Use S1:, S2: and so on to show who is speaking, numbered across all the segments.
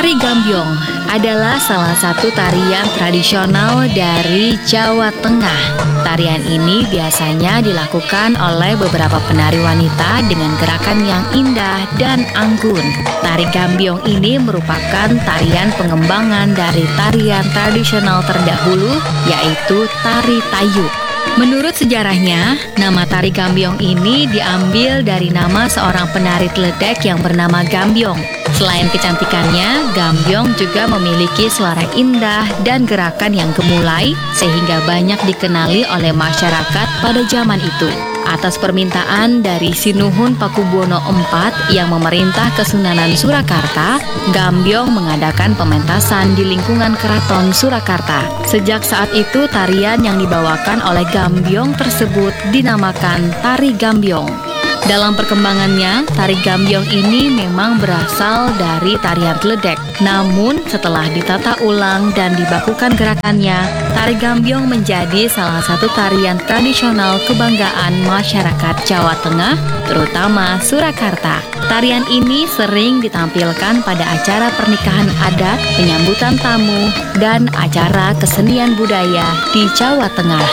S1: Tari Gambyong adalah salah satu tarian tradisional dari Jawa Tengah. Tarian ini biasanya dilakukan oleh beberapa penari wanita dengan gerakan yang indah dan anggun. Tari Gambyong ini merupakan tarian pengembangan dari tarian tradisional terdahulu, yaitu Tari Tayub. Menurut sejarahnya, nama Tari Gambyong ini diambil dari nama seorang penari teledek yang bernama Gambyong. Selain kecantikannya, Gambyong juga memiliki suara indah dan gerakan yang gemulai sehingga banyak dikenali oleh masyarakat pada zaman itu. Atas permintaan dari Sinuhun Pakubuwono IV yang memerintah Kesunanan Surakarta, Gambyong mengadakan pementasan di lingkungan Keraton Surakarta. Sejak saat itu, tarian yang dibawakan oleh Gambyong tersebut dinamakan Tari Gambyong. Dalam perkembangannya, tari Gambyong ini memang berasal dari tarian teledek. Namun, setelah ditata ulang dan dibakukan gerakannya, tari Gambyong menjadi salah satu tarian tradisional kebanggaan masyarakat Jawa Tengah, terutama Surakarta. Tarian ini sering ditampilkan pada acara pernikahan adat, penyambutan tamu, dan acara kesenian budaya di Jawa Tengah.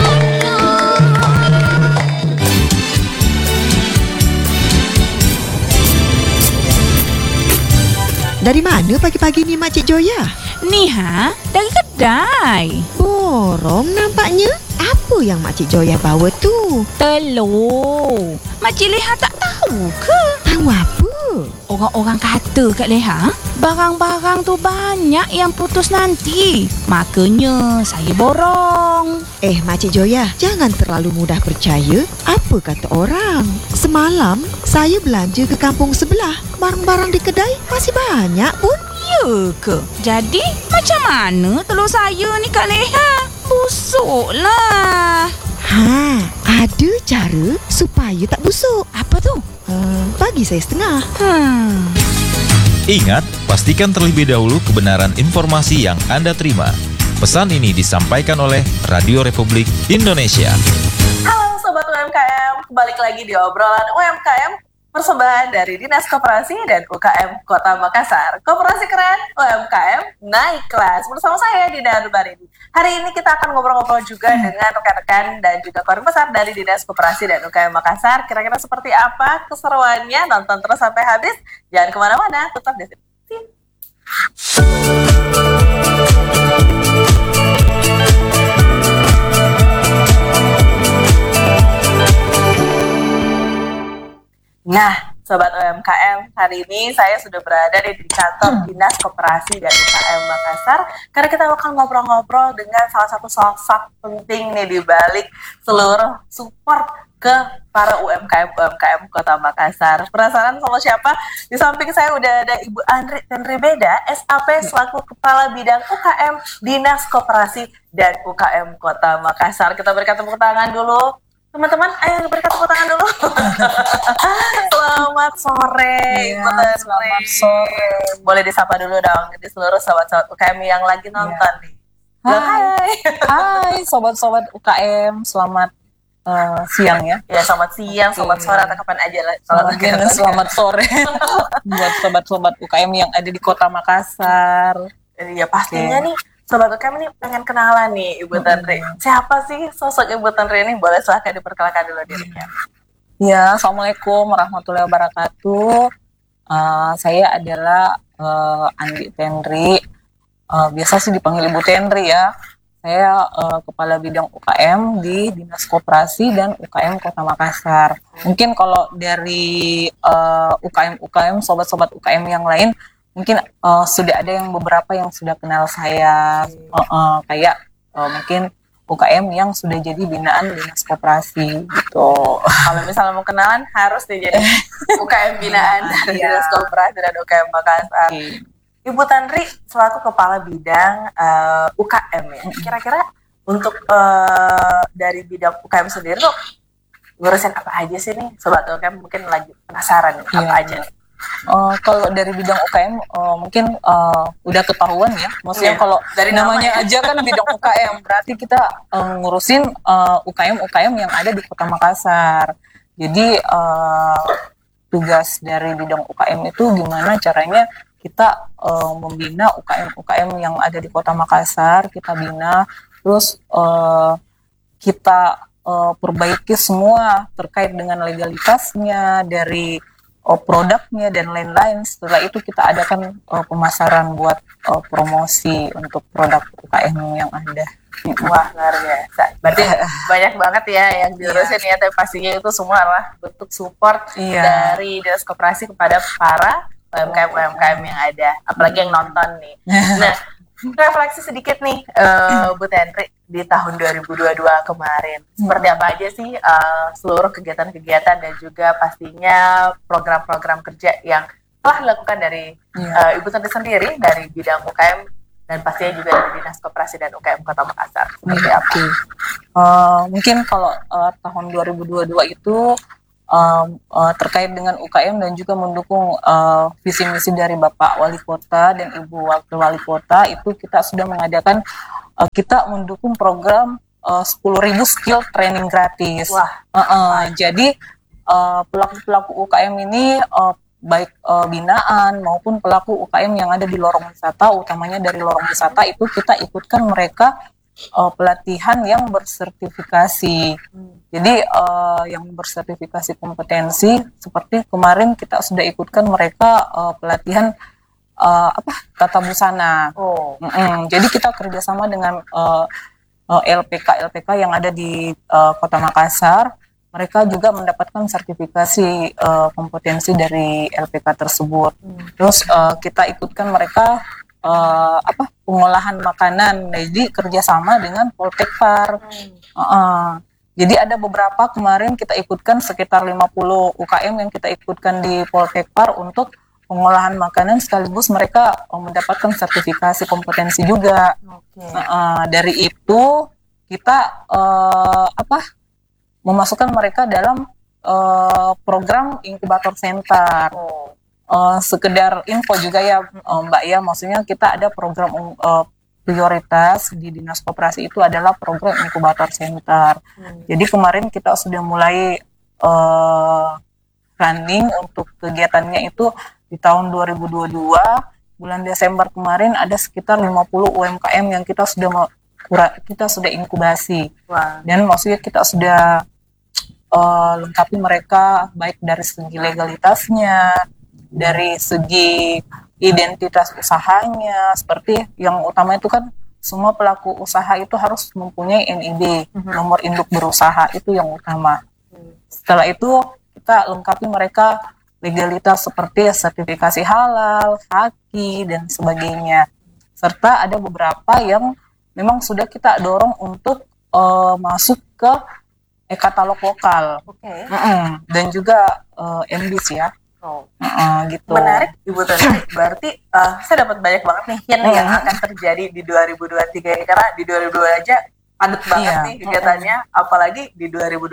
S2: Dari mana pagi-pagi ni Makcik Joya?
S3: Ni dari kedai.
S2: Borong nampaknya. Apa yang Makcik Joya bawa tu?
S3: Telur. Makcik Leha tak tahu ke?
S2: Tahu apa?
S3: Orang-orang kata kat Leha, barang-barang tu banyak yang putus nanti. Makanya saya borong.
S2: Makcik Joya, jangan terlalu mudah percaya apa kata orang. Semalam saya belanja ke kampung sebelah. Barang-barang di kedai masih banyak pun.
S3: Ya ke? Jadi macam mana telur saya ni Kak Leha? Busuk lah.
S2: Ada cara supaya tak busuk.
S3: Apa tu?
S2: Bagi saya setengah.
S4: Ingat, pastikan terlebih dahulu kebenaran informasi yang Anda terima. Pesan ini disampaikan oleh Radio Republik Indonesia.
S5: Halo Sobat UMKM, balik lagi di obrolan UMKM. Persembahan dari Dinas Koperasi dan UKM Kota Makassar. Koperasi keren, UMKM naik kelas. Bersama saya Dina Nurbarini. Hari ini kita akan ngobrol-ngobrol juga dengan rekan-rekan dan juga koran besar dari Dinas Koperasi dan UKM Makassar. Kira-kira seperti apa keseruannya? Nonton terus sampai habis. Jangan kemana-mana, tetap di sini. Nah, Sobat UMKM, hari ini saya sudah berada di kantor Dinas Koperasi dan UKM Makassar karena kita akan ngobrol-ngobrol dengan salah satu sosok penting nih di balik seluruh support ke para UMKM Kota Makassar. Penasaran sama siapa? Di samping saya udah ada Ibu Andri Tenribeda, SAP selaku Kepala Bidang UKM Dinas Koperasi dan UKM Kota Makassar. Kita berikan tepuk tangan dulu. Teman-teman, ayo berikan tepuk tangan dulu. Selamat sore.
S6: Selamat sore.
S5: Boleh disapa dulu dong di seluruh sobat-sobat UKM yang lagi nonton nih.
S6: Hai sobat-sobat UKM, selamat siang ya.
S5: Ya, selamat siang, selamat sore atau kapan aja lah.
S6: Selamat sore buat sobat-sobat UKM yang ada di Kota Makassar.
S5: Iya, pastinya nih Sobat UKM ini pengen kenalan nih Ibu Tenri. Siapa sih sosok Ibu Tenri ini? Boleh silahkan diperkenalkan dulu dirinya.
S6: Ya, Assalamualaikum warahmatullahi wabarakatuh. Saya adalah Andi Tenri. Biasa sih dipanggil Ibu Tenri ya. Saya Kepala Bidang UKM di Dinas Koperasi dan UKM Kota Makassar. Mungkin kalau dari UKM, sobat-sobat UKM yang lain, mungkin sudah ada yang beberapa yang sudah kenal saya, kayak mungkin UKM yang sudah jadi binaan Dinas Koperasi gitu.
S5: Kalau misalnya mau kenalan harus jadi UKM binaan dari Dinas Koperasi dan UKM Makassar. Ibu Tenri selaku Kepala Bidang UKM ya. Kira-kira untuk dari bidang UKM sendiri tuh ngurusin apa aja sih nih? Sobat UKM mungkin lagi penasaran nih, apa aja nih?
S6: Kalau dari bidang UKM mungkin udah ketahuan ya. Maksudnya kalau
S5: dari
S6: namanya aja kan bidang UKM, berarti kita ngurusin UKM yang ada di Kota Makassar. Jadi tugas dari bidang UKM itu gimana caranya kita membina UKM-UKM yang ada di Kota Makassar, kita bina, terus kita perbaiki semua terkait dengan legalitasnya dari produknya dan lain-lain. Setelah itu kita adakan pemasaran buat promosi untuk produk UKM yang ada.
S5: Wah, luar biasa. Berarti banyak banget ya yang diurusin ya, tapi pastinya itu semua adalah bentuk support dari Dinas Koperasi kepada para UMKM yang ada, apalagi yang nonton nih. Nah, refleksi sedikit nih, Bu Tenri, di tahun 2022 kemarin, seperti apa aja sih seluruh kegiatan-kegiatan dan juga pastinya program-program kerja yang telah dilakukan dari Ibu Tenri sendiri dari bidang UKM dan pastinya juga dari Dinas Koperasi dan UKM Kota Makassar. Seperti apa?
S6: Mungkin kalau tahun 2022 itu terkait dengan UKM dan juga mendukung visi misi dari Bapak Wali Kota dan Ibu Wakil Wali Kota, itu kita sudah mengadakan kita mendukung program 10.000 skill training gratis. Wah. Jadi pelaku-pelaku UKM ini baik binaan maupun pelaku UKM yang ada di lorong wisata, utamanya dari lorong wisata, itu kita ikutkan mereka pelatihan yang bersertifikasi. Jadi yang bersertifikasi kompetensi, seperti kemarin kita sudah ikutkan mereka pelatihan tata busana. Jadi kita kerjasama dengan LPK yang ada di Kota Makassar. Mereka juga mendapatkan sertifikasi kompetensi dari LPK tersebut. Terus kita ikutkan mereka pengolahan makanan, jadi kerjasama dengan Poltekpar. Jadi ada beberapa kemarin kita ikutkan sekitar 50 UKM yang kita ikutkan di Poltekpar untuk pengolahan makanan, sekaligus mereka mendapatkan sertifikasi kompetensi juga. Dari itu kita memasukkan mereka dalam program inkubator center. Sekedar info juga ya Mbak ya, maksudnya kita ada program prioritas di Dinas Koperasi itu adalah program inkubator center. Jadi kemarin kita sudah mulai running untuk kegiatannya itu di tahun 2022, bulan Desember kemarin ada sekitar 50 UMKM yang kita sudah inkubasi. Dan maksudnya kita sudah lengkapi mereka baik dari segi legalitasnya, dari segi identitas usahanya, seperti yang utama itu kan semua pelaku usaha itu harus mempunyai NIB, nomor induk berusaha, itu yang utama. Setelah itu kita lengkapi mereka legalitas seperti sertifikasi halal, HAKI, dan sebagainya. Serta ada beberapa yang memang sudah kita dorong untuk masuk ke e-katalog lokal, dan juga MBIS ya. Gitu.
S5: Menarik Ibu Tenri, berarti saya dapat banyak banget nih hint yang akan terjadi di 2023 ini, karena di 2022 aja padat banget nih kegiatannya, apalagi di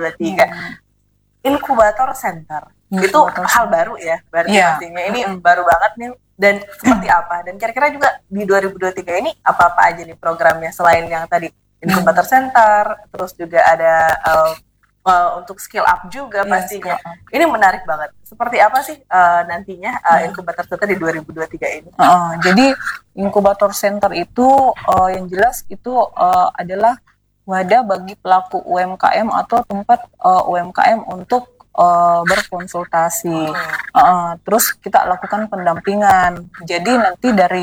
S5: 2023. Inkubator center itu hal baru ya, berarti pastinya ini baru banget nih. Dan seperti apa, dan kira-kira juga di 2023 ini apa-apa aja nih programnya selain yang tadi inkubator center, terus juga ada untuk skill up juga pastinya. Ini menarik banget. Seperti apa sih nantinya inkubator center di 2023 ini?
S6: Jadi inkubator center itu yang jelas itu adalah wadah bagi pelaku UMKM atau tempat UMKM untuk berkonsultasi. Terus kita lakukan pendampingan. Jadi nanti dari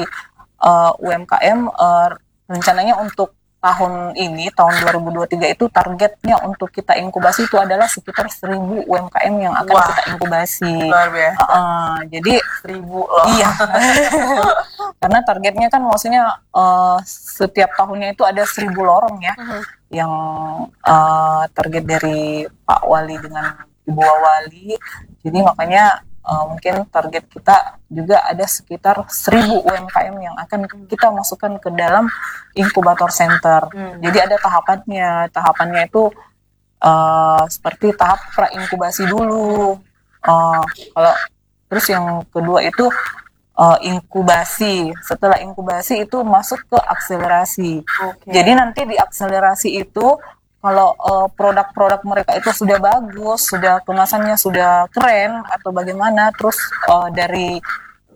S6: UMKM rencananya untuk tahun ini, tahun 2023 itu targetnya untuk kita inkubasi itu adalah sekitar 1.000 UMKM yang akan kita inkubasi.
S5: Luar biasa.
S6: Jadi
S5: 1.000 loh.
S6: Iya. Karena targetnya kan maksudnya setiap tahunnya itu ada 1.000 lorong ya. Yang target dari Pak Wali dengan Ibu Wali. Jadi makanya mungkin target kita juga ada sekitar 1.000 UMKM yang akan kita masukkan ke dalam inkubator center. Jadi ada tahapannya. Tahapannya itu seperti tahap pra-inkubasi dulu. Kalau terus yang kedua itu inkubasi. Setelah inkubasi itu masuk ke akselerasi. Jadi nanti di akselerasi itu kalau produk-produk mereka itu sudah bagus, sudah kemasannya sudah keren atau bagaimana, terus dari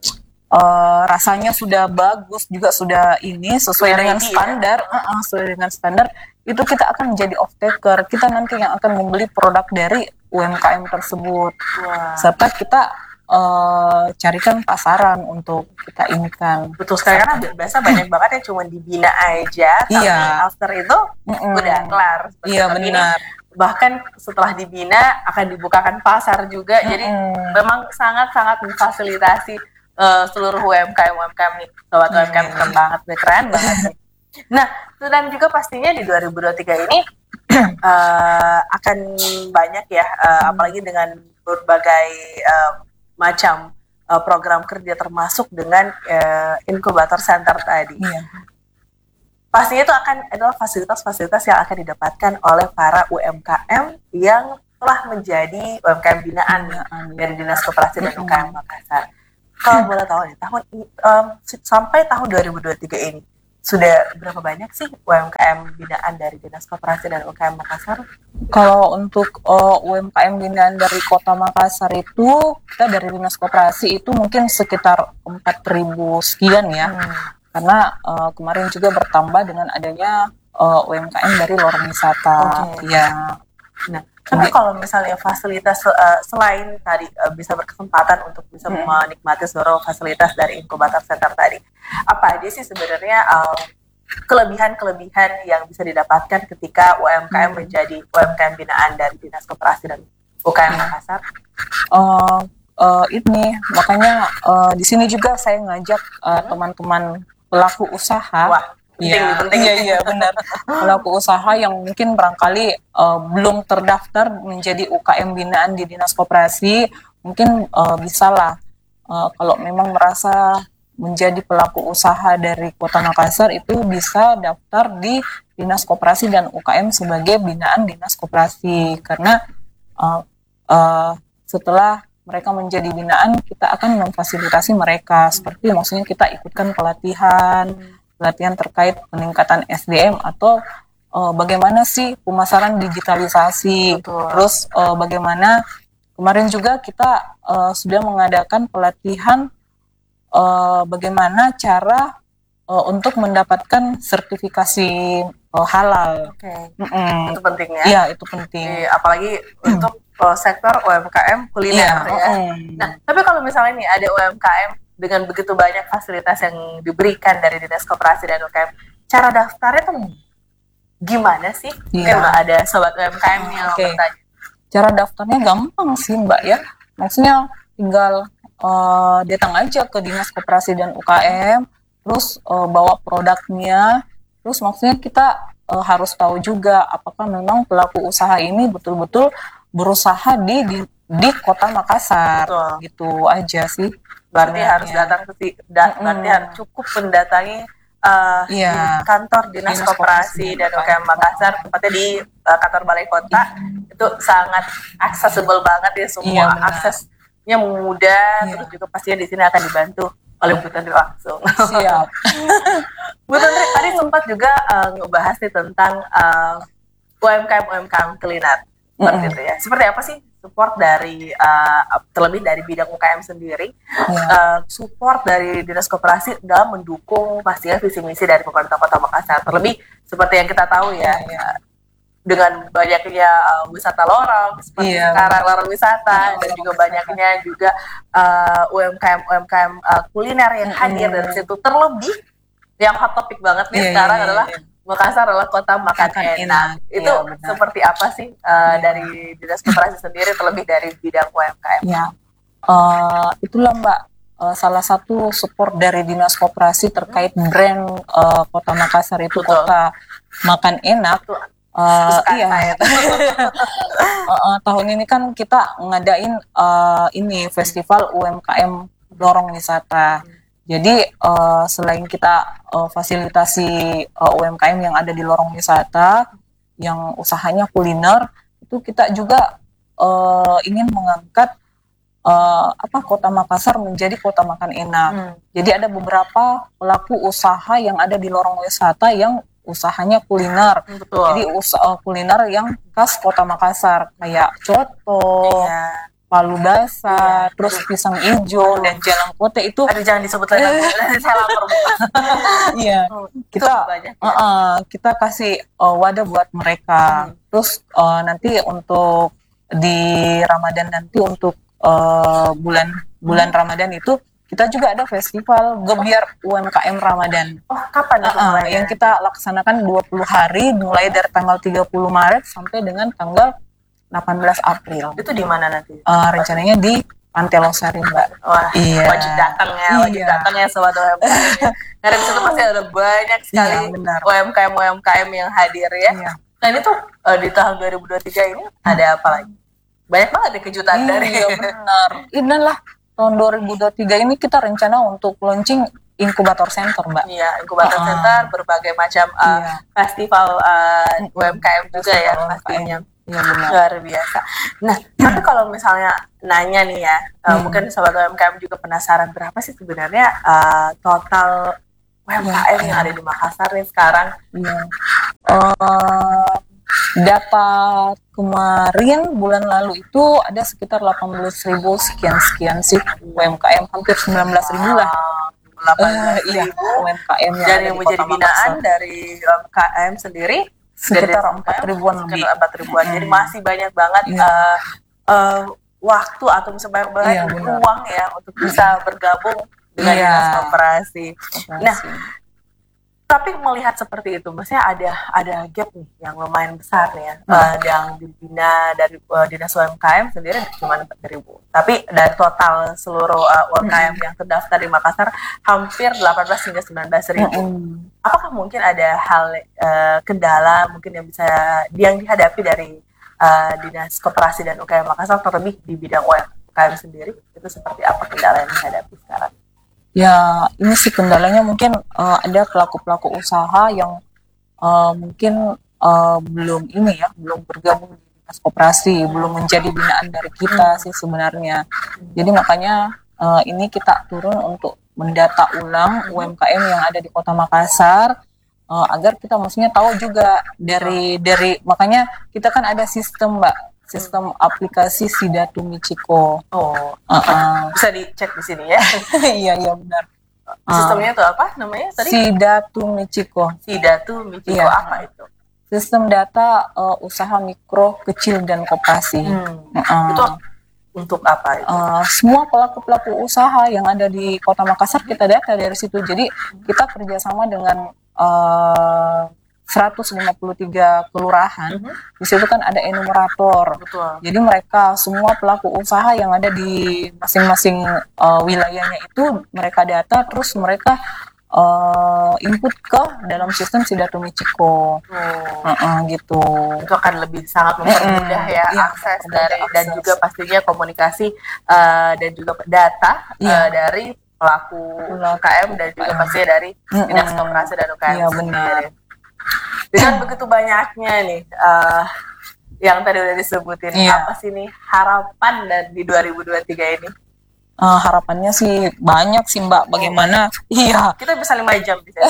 S6: rasanya sudah bagus, juga sudah ini sesuai dengan standar, sesuai dengan standar, itu kita akan menjadi off taker. Kita nanti yang akan membeli produk dari UMKM tersebut. Serta kita carikan pasaran untuk kita inikan.
S5: Betul sekali, karena biasa banyak banget yang cuma dibina aja, tapi after itu udah kelar.
S6: Iya benar.
S5: Bahkan setelah dibina akan dibukakan pasar juga, jadi memang sangat-sangat memfasilitasi seluruh UMKM nih, sobat UMKM keren banget, keren banget nih. Nah, dan juga pastinya di 2023 ini akan banyak ya, apalagi dengan berbagai macam program kerja, termasuk dengan inkubator center tadi. Pastinya itu adalah fasilitas-fasilitas yang akan didapatkan oleh para UMKM yang telah menjadi UMKM binaan dari Dinas Koperasi dan UKM Makassar. Kalau boleh tahu nih, sampai tahun 2023 ini sudah berapa banyak sih UMKM binaan dari Dinas Koperasi dan UKM Makassar?
S6: Kalau untuk UMKM binaan dari Kota Makassar itu, kita dari Dinas Koperasi itu mungkin sekitar 4.000 sekian ya. Karena kemarin juga bertambah dengan adanya UMKM dari lorong wisata. Ya.
S5: Nah, tapi kalau misalnya fasilitas selain tadi bisa berkesempatan untuk bisa menikmati seluruh fasilitas dari inkubator center tadi, apa aja sih sebenarnya kelebihan-kelebihan yang bisa didapatkan ketika UMKM menjadi UMKM binaan dari Dinas Koperasi dan UKM Makassar?
S6: Ini makanya di sini juga saya ngajak teman-teman pelaku usaha.
S5: Wah, penting.
S6: Iya benar. Pelaku usaha yang mungkin barangkali belum terdaftar menjadi UKM binaan di Dinas Koperasi, mungkin bisalah kalau memang merasa menjadi pelaku usaha dari Kota Makassar itu bisa daftar di Dinas Koperasi dan UKM sebagai binaan Dinas Koperasi, karena setelah mereka menjadi binaan, kita akan memfasilitasi mereka, seperti maksudnya kita ikutkan pelatihan terkait peningkatan SDM atau bagaimana sih pemasaran digitalisasi.
S5: Betul.
S6: Terus bagaimana kemarin juga kita sudah mengadakan pelatihan bagaimana cara untuk mendapatkan sertifikasi halal.
S5: Itu penting ya.
S6: Iya, itu penting.
S5: Apalagi untuk sektor UMKM kuliner ya. Nah, tapi kalau misalnya nih ada UMKM dengan begitu banyak fasilitas yang diberikan dari Dinas Koperasi dan UKM, cara daftarnya tuh gimana sih? Mungkin ada sobat UMKM yang bertanya.
S6: Cara daftarnya gampang sih Mbak ya. Maksudnya tinggal datang aja ke Dinas Koperasi dan UKM, terus bawa produknya, terus maksudnya kita harus tahu juga apakah memang pelaku usaha ini betul-betul berusaha di Kota Makassar.
S5: Betul.
S6: Gitu aja sih.
S5: Berarti harus datang ke berarti harus cukup mendatangi di kantor Dinas Koperasi dan UKM Makassar, tepatnya di kantor Balai Kota. Itu sangat accessible banget ya, semua aksesnya mudah, terus juga pastinya di sini akan dibantu oleh Bu Tendri langsung.
S6: Siap.
S5: Bu Tendri tadi sempat juga ngebahas nih tentang UMKM kuliner. Seperti itu ya. Seperti apa sih support dari terlebih dari bidang UKM sendiri, support dari Dinas Koperasi dalam mendukung pastinya visi misi dari pemerintah Kota Makassar. Terlebih seperti yang kita tahu ya, dengan banyaknya wisata lorong seperti sekarang lorong wisata, dan juga banyaknya juga UMKM kuliner yang hadir dari situ. Terlebih yang hot topic banget nih sekarang adalah Makassar adalah kota makan enak. Itu seperti apa sih dari Dinas Koperasi sendiri, terlebih dari bidang UMKM?
S6: Itulah Mbak, salah satu support dari Dinas Koperasi terkait brand Kota Makassar itu kota makan enak. Tahun ini kan kita ngadain ini festival UMKM lorong wisata. Jadi selain kita fasilitasi UMKM yang ada di lorong wisata yang usahanya kuliner, itu kita juga ingin mengangkat Kota Makassar menjadi kota makan enak. Jadi ada beberapa pelaku usaha yang ada di lorong wisata yang usahanya kuliner. Jadi usaha kuliner yang khas Kota Makassar, kayak coto, palu basah, terus pisang hijau dan jalang kote itu.
S5: Aduh, jangan disebut lagi. Saya lapar.
S6: Iya, kita kasih wadah buat mereka. Terus nanti untuk di Ramadan nanti untuk bulan Ramadan itu kita juga ada festival Gebiar UMKM Ramadan.
S5: Oh, kapan itu mulai?
S6: Yang kita laksanakan 20 hari mulai dari tanggal 30 Maret sampai dengan tanggal 18 April.
S5: Itu di mana nanti?
S6: Rencananya di Pantai Losari, Mbak.
S5: Wah,
S6: iya.
S5: Wajib datang ya sobat UMKM. Karena di situ pasti ada banyak sekali UMKM yang hadir ya. Iya. Nah ini tuh di tahun 2023 ini ada apa lagi? Banyak banget ya kejutan dari.
S6: Iya benar. Inilah tahun 2023 ini kita rencana untuk launching inkubator center, Mbak.
S5: Iya, inkubator center, berbagai macam festival UMKM juga ya pastinya.
S6: Iya benar.
S5: Luar biasa. Nah, tapi kalau misalnya nanya nih ya, mungkin sobat UMKM juga penasaran berapa sih sebenarnya total UMKM yang ada di Makassar nih sekarang?
S6: Data kemarin bulan lalu itu ada sekitar 18.000 sekian sih UMKM, hampir 19.000 lah.
S5: 18.000
S6: UMKM
S5: dan yang menjadi binaan dari UMKM sendiri
S6: sekitar 4.000-an lebih.
S5: 4.000-an. Jadi masih banyak banget waktu atau misalnya banyak uang ya untuk bisa bergabung dengan dinas koperasi. Nah, tapi melihat seperti itu, maksudnya ada gap nih yang lumayan besar nih ya, yang dibina dari dinas UMKM sendiri cuma 4.000. Tapi dari total seluruh UMKM yang terdaftar di Makassar hampir 18 hingga 19.000. Apakah mungkin ada hal kendala mungkin yang dihadapi dari dinas koperasi dan UKM Makassar terlebih di bidang UMKM sendiri? Itu seperti apa kendala yang dihadapi sekarang?
S6: Ya, ini sih kendalanya mungkin ada pelaku-pelaku usaha yang mungkin belum bergabung di dinas koperasi, belum menjadi binaan dari kita sih sebenarnya. Jadi makanya ini kita turun untuk mendata ulang UMKM yang ada di Kota Makassar agar kita maksudnya tahu juga dari makanya kita kan ada sistem, Mbak. Sistem aplikasi Sidatu Michiko.
S5: Bisa dicek di sini ya.
S6: Iya benar.
S5: Sistemnya itu apa namanya tadi?
S6: Sidatu Michiko.
S5: Sidatu Michiko apa itu?
S6: Sistem data usaha mikro, kecil dan koperasi.
S5: Itu untuk apa itu?
S6: Semua pelaku usaha yang ada di Kota Makassar kita data dari situ. Jadi kita kerjasama dengan 153 kelurahan, di situ kan ada enumerator.
S5: Betul.
S6: Jadi mereka semua pelaku usaha yang ada di masing-masing wilayahnya itu mereka data, terus mereka input ke dalam sistem Sidatu Michiko. Gitu.
S5: Itu akan lebih sangat mempermudah akses dan juga pastinya komunikasi dan juga data dari pelaku UKM dan juga pastinya dari dinas koperasi dan UKM sendiri. Dengan begitu banyaknya nih yang tadi udah disebutin, apa sih nih harapan di 2023 ini?
S6: Harapannya sih banyak sih, Mbak. Bagaimana?
S5: Kita bisa 5 jam bisa.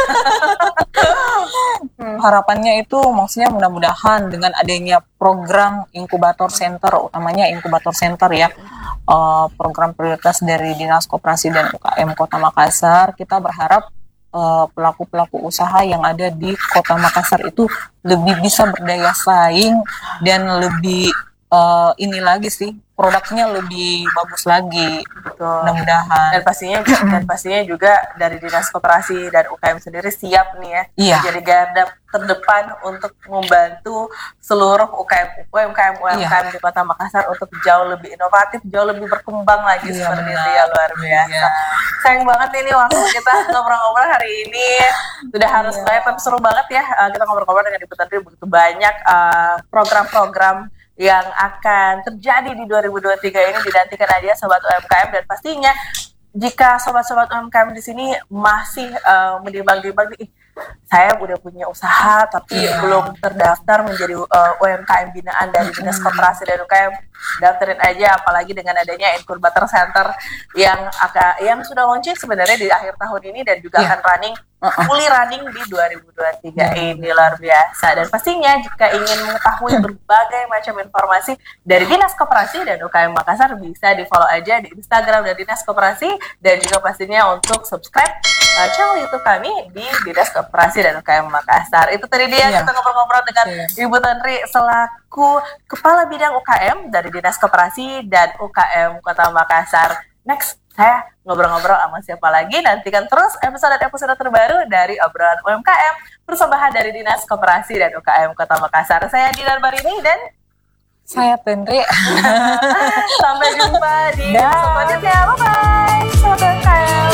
S6: Harapannya itu maksudnya mudah-mudahan dengan adanya program inkubator center, utamanya inkubator center ya, program prioritas dari Dinas Koperasi dan UKM Kota Makassar, kita berharap pelaku-pelaku usaha yang ada di Kota Makassar itu lebih bisa berdaya saing dan lebih ini lagi sih, produknya lebih bagus lagi. Betul. Mudah-mudahan.
S5: Dan pastinya juga dari Dinas Koperasi dan UKM sendiri siap nih ya, jadi garda terdepan untuk membantu seluruh UMKM di Kota Makassar untuk jauh lebih inovatif, jauh lebih berkembang lagi seperti itu ya, luar biasa. Sayang banget ini waktu kita ngobrol-ngobrol hari ini sudah harus tapi seru banget ya, kita ngobrol-ngobrol dengan Ibu Tantri begitu banyak program-program yang akan terjadi di 2023 ini dinantikan aja sobat UMKM, dan pastinya jika sobat-sobat UMKM di sini masih menimbang-nimbang saya udah punya usaha tapi belum terdaftar menjadi UMKM binaan dari Dinas Koperasi dan UKM, daftarin aja, apalagi dengan adanya Incubator Center yang sudah launching sebenarnya di akhir tahun ini dan juga akan fully running di 2023 ini, luar biasa. Dan pastinya jika ingin mengetahui berbagai macam informasi dari Dinas Koperasi dan UKM Makassar, bisa di follow aja di Instagram dari Dinas Koperasi, dan juga pastinya untuk subscribe channel YouTube kami di Dinas Koperasi dan UKM Makassar. Itu tadi dia kita ngobrol-ngobrol dengan Ibu Tenri selaku Kepala Bidang UKM dari Dinas Koperasi dan UKM Kota Makassar. Next, saya ngobrol-ngobrol sama siapa lagi? Nantikan terus episode terbaru dari Obrolan UMKM, persembahan dari Dinas Koperasi dan UKM Kota Makassar. Saya Dinar Barini dan
S6: Saya Tenri.
S5: sampai jumpa di episode selanjutnya. Bye-bye, Sobat UMKM.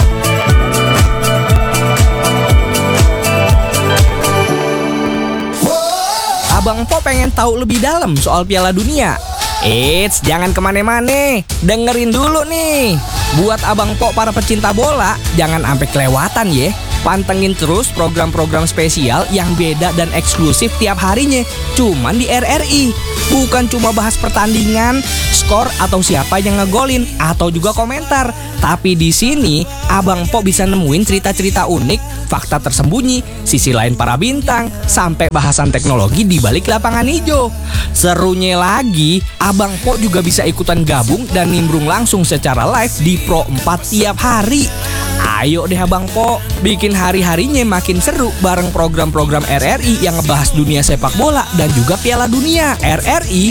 S7: Abang Po pengen tahu lebih dalam soal Piala Dunia? Eits, jangan kemana-mana, dengerin dulu nih. Buat Abang Po para pecinta bola, jangan sampai kelewatan ya. Pantengin terus program-program spesial yang beda dan eksklusif tiap harinya, cuman di RRI. Bukan cuma bahas pertandingan, skor atau siapa yang ngegolin, atau juga komentar. Tapi di sini Abang Po bisa nemuin cerita-cerita unik, fakta tersembunyi, sisi lain para bintang, sampai bahasan teknologi di balik lapangan hijau. Serunya lagi, Abang Po juga bisa ikutan gabung dan nimbrung langsung secara live di Pro 4 tiap hari. Ayo deh Abang Po, bikin hari-harinya makin seru bareng program-program RRI yang ngebahas dunia sepak bola dan juga Piala Dunia. RRI